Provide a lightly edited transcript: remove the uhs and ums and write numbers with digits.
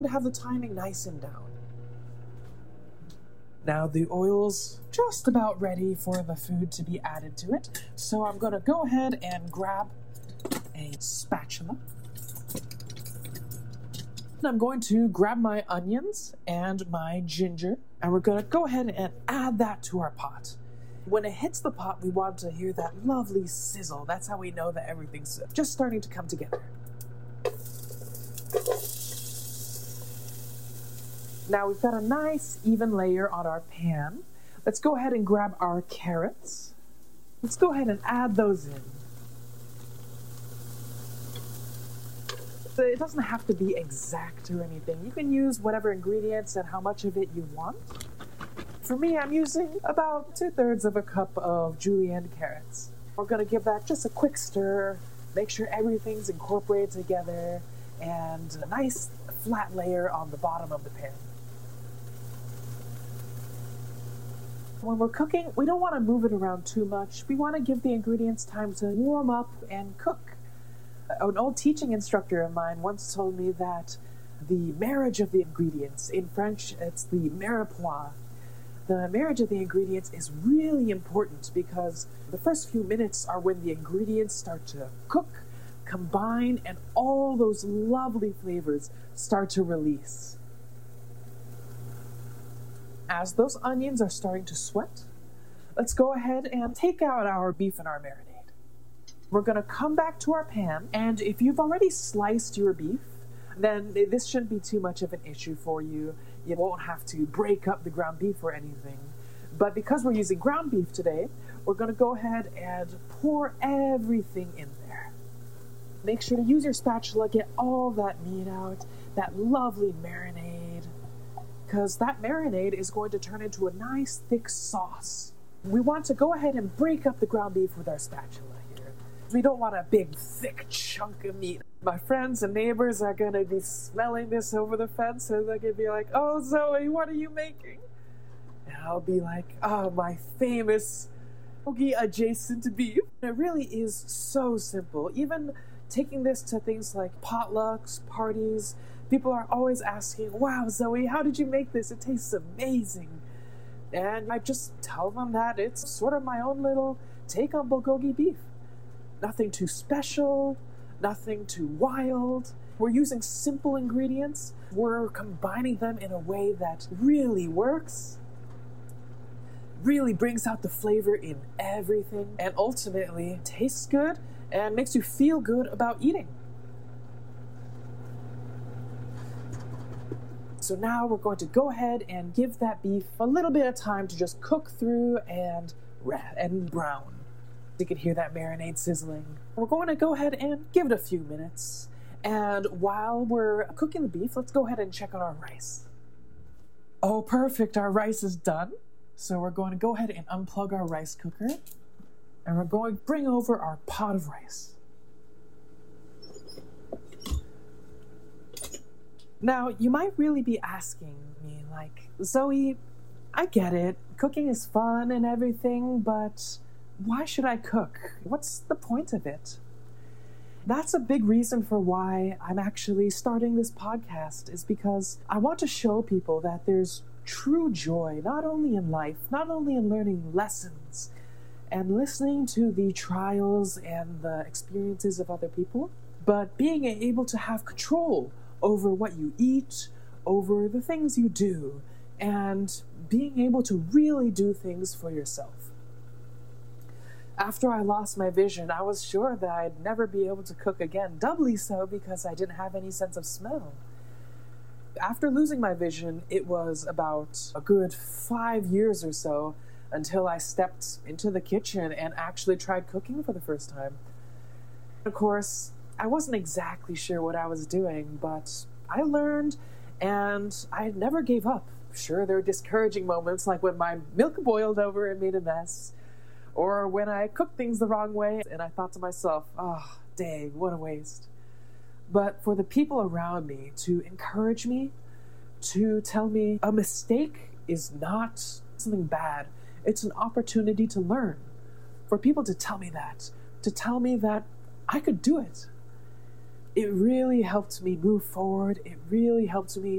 to have the timing nice and down. Now the oil's just about ready for the food to be added to it, so I'm going to go ahead and grab a spatula. And I'm going to grab my onions and my ginger, and we're going to go ahead and add that to our pot. When it hits the pot, we want to hear that lovely sizzle. That's how we know that everything's just starting to come together. Now we've got a nice even layer on our pan. Let's go ahead and grab our carrots. Let's go ahead and add those in. It doesn't have to be exact or anything. You can use whatever ingredients and how much of it you want. For me, I'm using about 2/3 of a cup of julienne carrots. We're going to give that just a quick stir, make sure everything's incorporated together, and a nice flat layer on the bottom of the pan. When we're cooking, we don't want to move it around too much. We want to give the ingredients time to warm up and cook. An old teaching instructor of mine once told me that the marriage of the ingredients, in French, it's the mirepoix. The marriage of the ingredients is really important because the first few minutes are when the ingredients start to cook, combine, and all those lovely flavors start to release. As those onions are starting to sweat, let's go ahead and take out our beef and our marinade. We're going to come back to our pan, and if you've already sliced your beef, then this shouldn't be too much of an issue for you. You won't have to break up the ground beef or anything. But because we're using ground beef today, we're going to go ahead and pour everything in there. Make sure to use your spatula, get all that meat out, that lovely marinade, because that marinade is going to turn into a nice thick sauce. We want to go ahead and break up the ground beef with our spatula here. We don't want a big, thick chunk of meat. My friends and neighbors are going to be smelling this over the fence, and they're going to be like, "Oh, Zoe, what are you making?" And I'll be like, "Oh, my famous hoagie adjacent beef." It really is so simple. Even taking this to things like potlucks, parties, people are always asking, "Wow, Zoe, how did you make this? It tastes amazing." And I just tell them that it's sort of my own little take on bulgogi beef. Nothing too special, nothing too wild. We're using simple ingredients. We're combining them in a way that really works, really brings out the flavor in everything, and ultimately tastes good and makes you feel good about eating. So now we're going to go ahead and give that beef a little bit of time to just cook through and brown. You can hear that marinade sizzling. We're going to go ahead and give it a few minutes. And while we're cooking the beef, let's go ahead and check on our rice. Oh, perfect. Our rice is done. So we're going to go ahead and unplug our rice cooker. And we're going to bring over our pot of rice. Now, you might really be asking me, like, "Zoe, I get it. Cooking is fun and everything, but why should I cook? What's the point of it?" That's a big reason for why I'm actually starting this podcast, is because I want to show people that there's true joy, not only in life, not only in learning lessons and listening to the trials and the experiences of other people, but being able to have control over what you eat, over the things you do, and being able to really do things for yourself. After I lost my vision, I was sure that I'd never be able to cook again, doubly so because I didn't have any sense of smell. After losing my vision, it was about a good 5 years or so until I stepped into the kitchen and actually tried cooking for the first time. Of course, I wasn't exactly sure what I was doing, but I learned, and I never gave up. Sure, there were discouraging moments, like when my milk boiled over and made a mess, or when I cooked things the wrong way, and I thought to myself, "Oh, dang, what a waste." But for the people around me to encourage me, to tell me a mistake is not something bad, it's an opportunity to learn. For people to tell me that I could do it. it really helped me move forward. It really helped me